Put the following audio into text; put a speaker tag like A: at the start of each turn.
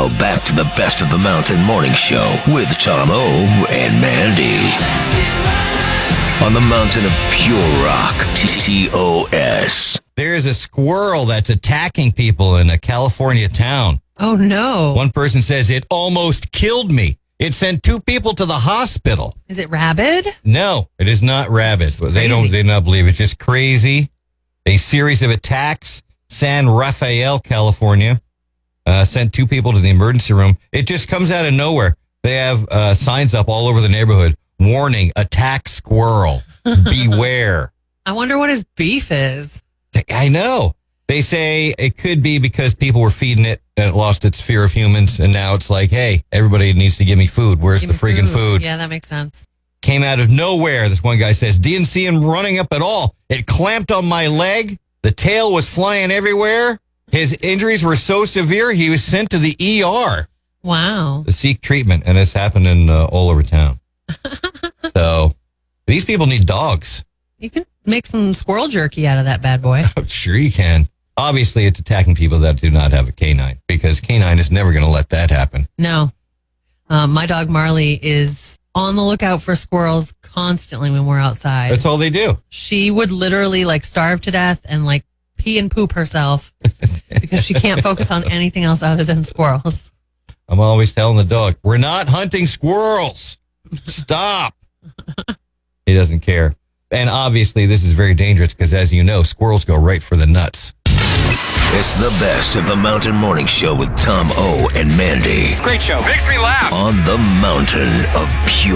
A: Now back to the Best of the Mountain Morning Show with Tom O and Mandy. On the mountain of pure rock, TOS.
B: There is a squirrel that's attacking people in a California town.
C: Oh, no.
B: One person says, it almost killed me. It sent 2 people to the hospital.
C: Is it rabid?
B: No, it is not rabid. They do not believe it's just crazy. A series of attacks. San Rafael, California, sent 2 people to the emergency room. It just comes out of nowhere. They have signs up all over the neighborhood. Warning, attack squirrel. Beware.
C: I wonder what his beef is.
B: I know. They say it could be because people were feeding it and it lost its fear of humans. And now it's like, hey, everybody needs to give me food. Where's the freaking food?
C: Yeah, that makes sense.
B: Came out of nowhere. This one guy says, didn't see him running up at all. It clamped on my leg. The tail was flying everywhere. His injuries were so severe, he was sent to the ER.
C: Wow.
B: To seek treatment. And it's happening all over town. So these people need dogs.
C: You can make some squirrel jerky out of that bad boy.
B: I'm sure you can. Obviously, it's attacking people that do not have a canine because canine is never going to let that happen.
C: No. My dog Marley is on the lookout for squirrels constantly when we're outside.
B: That's all they do.
C: She would literally starve to death and pee and poop herself because she can't focus on anything else other than squirrels.
B: I'm always telling the dog, we're not hunting squirrels. Stop. He doesn't care. And obviously, this is very dangerous because, as you know, squirrels go right for the nuts.
A: It's the Best of the Mountain Morning Show with Tom O and Mandy.
D: Great show. Makes me laugh.
A: On the mountain of pure